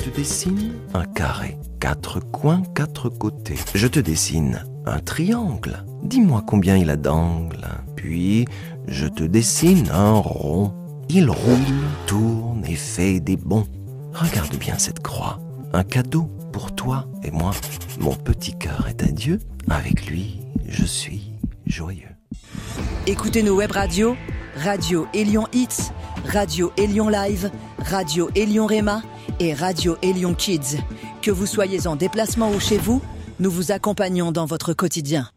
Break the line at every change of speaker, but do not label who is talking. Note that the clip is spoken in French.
te dessine un carré, 4 coins, 4 côtés. Je te dessine un triangle. Dis-moi combien il a d'angles. Puis, je te dessine un rond. Il roule, tourne et fait des bonds. Regarde bien cette croix. Un cadeau pour toi et moi. Mon petit cœur est à Dieu. Avec lui, je suis joyeux.
Écoutez nos web radios, Radio Élion Hits, Radio Élion Live, Radio Élion Réma et Radio Élion Kids. Que vous soyez en déplacement ou chez vous, nous vous accompagnons dans votre quotidien.